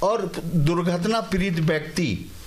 और दुर्घटना पीड़ित व्यक्ति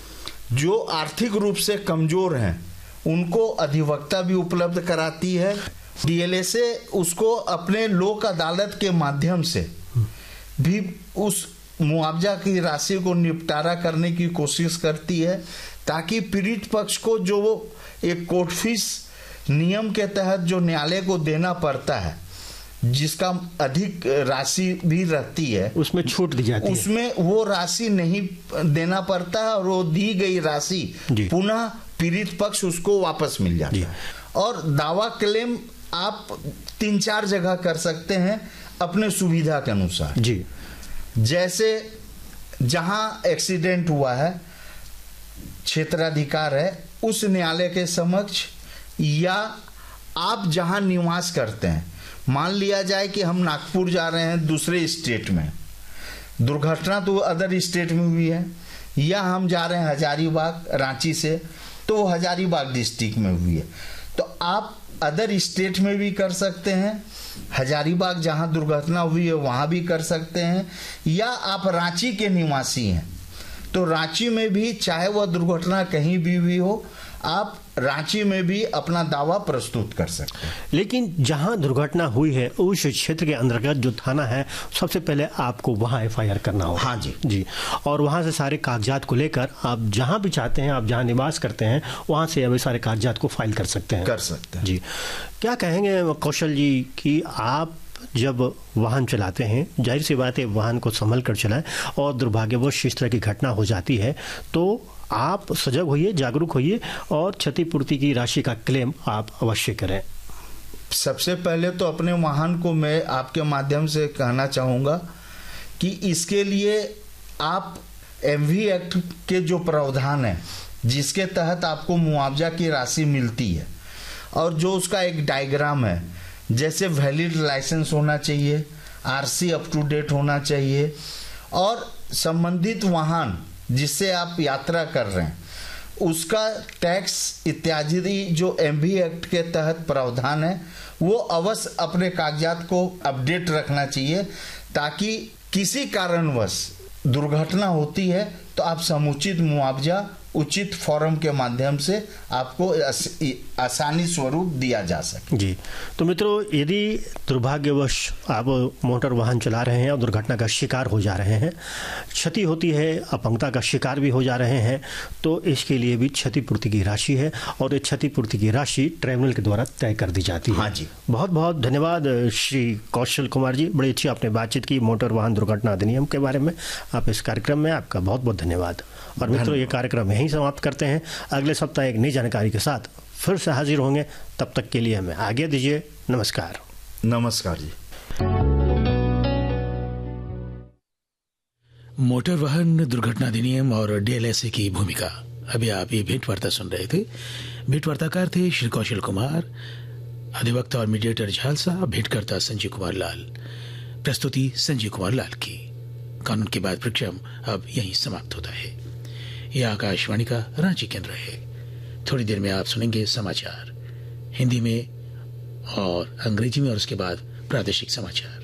जो आर्थिक रूप से कमजोर हैं उनको अधिवक्ता भी उपलब्ध कराती है। डीएलएसए उसको अपने लोक अदालत के माध्यम से भी उस मुआवजा की राशि को निपटारा करने की कोशिश करती है, ताकि पीड़ित पक्ष को जो एक कोर्ट फीस नियम के तहत जो न्यायालय को देना पड़ता है, जिसका अधिक राशि भी रहती है, उसमें छूट दी जाती है, उसमें वो राशि नहीं देना पड़ता है और वो दी गई राशि पुनः पीड़ित पक्ष उसको वापस मिल जाता है। और दावा क्लेम आप 3-4 जगह कर सकते हैं अपने सुविधा के अनुसार जी। जैसे जहां एक्सीडेंट हुआ है, क्षेत्राधिकार है उस न्यायालय के समक्ष, या आप जहां निवास करते हैं, मान लिया जाए कि हम नागपुर जा रहे हैं दूसरे स्टेट में, दुर्घटना तो अदर स्टेट में हुई है, या हम जा रहे हैं हजारीबाग रांची से, तो हजारीबाग डिस्ट्रिक्ट में हुई है, तो आप अदर स्टेट में भी कर सकते हैं, हजारीबाग जहां दुर्घटना हुई है वहां भी कर सकते हैं, या आप रांची के निवासी हैं तो रांची में भी, चाहे वह दुर्घटना कहीं भी हुई हो, आप रांची में भी अपना दावा प्रस्तुत कर सकते हैं। लेकिन जहां दुर्घटना हुई है उस क्षेत्र के अंतर्गत जो थाना है, सबसे पहले आपको वहां एफआईआर करना होगा। हाँ जी जी। और वहां से सारे कागजात को लेकर आप जहां भी चाहते हैं, आप जहां निवास करते हैं, वहां से अभी सारे कागजात को फाइल कर सकते हैं। कर सकते हैं जी। क्या कहेंगे कौशल जी कि आप जब वाहन चलाते हैं, जाहिर सी बात है वाहन को संभल कर चलाएं, और दुर्भाग्यवश इस तरह की घटना हो जाती है तो आप सजग होइए, जागरूक होइए और क्षतिपूर्ति की राशि का क्लेम आप अवश्य करें। सबसे पहले तो अपने वाहन को मैं आपके माध्यम से कहना चाहूँगा कि इसके लिए आप एमवी एक्ट के जो प्रावधान है, जिसके तहत आपको मुआवजा की राशि मिलती है, और जो उसका एक डायग्राम है, जैसे वैलिड लाइसेंस होना चाहिए, आरसी अप टू डेट होना चाहिए, और संबंधित वाहन जिससे आप यात्रा कर रहे हैं उसका टैक्स इत्यादि जो एमवी एक्ट के तहत प्रावधान है वो अवश्य अपने कागजात को अपडेट रखना चाहिए, ताकि किसी कारणवश दुर्घटना होती है तो आप समुचित मुआवजा उचित फॉर्म के माध्यम से आपको आसानी स्वरूप दिया जा सके। जी। तो मित्रों, यदि दुर्भाग्यवश आप मोटर वाहन चला रहे हैं और दुर्घटना का शिकार हो जा रहे हैं, क्षति होती है, अपंगता का शिकार भी हो जा रहे हैं, तो इसके लिए भी क्षतिपूर्ति की राशि है, और ये क्षतिपूर्ति की राशि ट्राइब्यूनल के द्वारा तय कर दी जाती है। हाँ जी। बहुत बहुत धन्यवाद श्री कौशल कुमार जी, बड़ी अच्छी आपने बातचीत की मोटर वाहन दुर्घटना अधिनियम के बारे में। आप इस कार्यक्रम में आपका बहुत बहुत धन्यवाद। और मित्रों, ये कार्यक्रम यहीं समाप्त करते हैं। अगले सप्ताह एक नई जानकारी के साथ फिर से हाजिर होंगे। तब तक के लिए हमें आज्ञा दीजिए। नमस्कार। नमस्कार जी। मोटर वाहन दुर्घटना अधिनियम और डीएलएसए की भूमिका, अभी आप ये भेंटवार्ता सुन रहे थे। भेंटवार्ताकार थे श्री कौशल कुमार, अधिवक्ता और मीडिएटर झालसा, भेंटकर्ता संजीव कुमार लाल, प्रस्तुति संजीव कुमार लाल की। कानून की बात प्रोग्राम अब यहीं समाप्त होता है। यह आकाशवाणी का रांची केंद्र है। थोड़ी देर में आप सुनेंगे समाचार हिंदी में और अंग्रेजी में, और उसके बाद प्रादेशिक समाचार।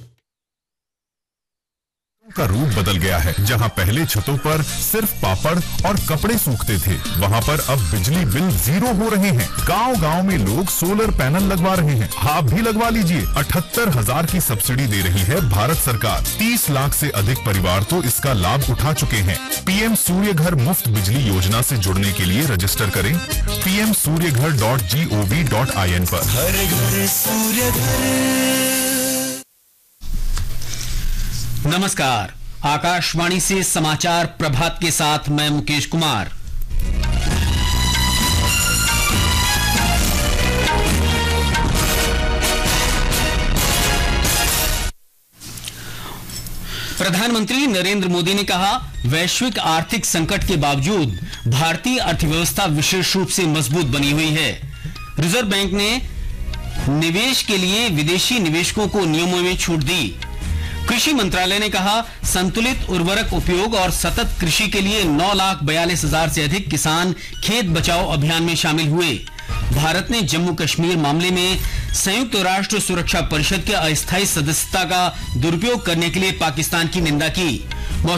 का रूप बदल गया है। जहां पहले छतों पर सिर्फ पापड़ और कपड़े सूखते थे, वहां पर अब बिजली बिल 0 हो रहे हैं। गांव-गांव में लोग सोलर पैनल लगवा रहे हैं। आप भी लगवा लीजिए। 78,000 की सब्सिडी दे रही है भारत सरकार। 30 लाख से अधिक परिवार तो इसका लाभ उठा चुके हैं। पीएम सूर्य घर मुफ्त बिजली योजना से जुड़ने के लिए रजिस्टर करें pmsuryaghar.gov.in पर। हर घर सूर्य घर। नमस्कार, आकाशवाणी से समाचार प्रभात के साथ मैं मुकेश कुमार। प्रधानमंत्री नरेंद्र मोदी ने कहा, वैश्विक आर्थिक संकट के बावजूद भारतीय अर्थव्यवस्था विशेष रूप से मजबूत बनी हुई है। रिजर्व बैंक ने निवेश के लिए विदेशी निवेशकों को नियमों में छूट दी। कृषि मंत्रालय ने कहा, संतुलित उर्वरक उपयोग और सतत कृषि के लिए 9,42,000 से अधिक किसान खेत बचाओ अभियान में शामिल हुए। भारत ने जम्मू कश्मीर मामले में संयुक्त राष्ट्र सुरक्षा परिषद के अस्थायी सदस्यता का दुरुपयोग करने के लिए पाकिस्तान की निंदा की।